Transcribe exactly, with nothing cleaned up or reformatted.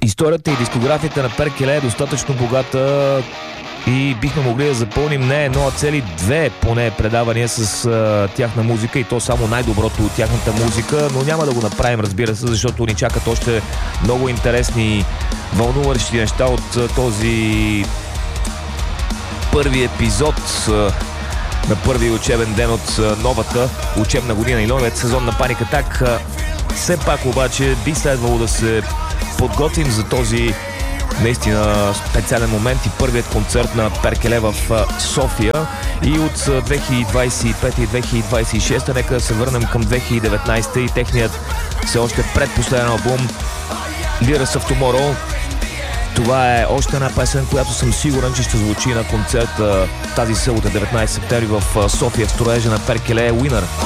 Историята и дискографията на Перкеле е достатъчно богата и бихме могли да запълним не едно, а цели две поне предавания с а, тяхна музика, и то само най-доброто от тяхната музика, но няма да го направим, разбира се, защото ни чакат още много интересни, вълнуващи неща от а, този първи епизод а, на първи учебен ден от а, новата учебна година и новият сезон на Паник Атак. Все пак обаче би следвало да се подготвим за този наистина специален момент и първият концерт на Перкеле в София. И от две хиляди двадесет и пета и две хиляди двадесет и шеста нека да се върнем към две хиляди и деветнадесета и техният все още предпоследен албум Lyrics of Tomorrow. Това е още една песен, която съм сигурен, че ще звучи на концерт тази събота, деветнадесети септември в София в строежа на Перкеле. Winner.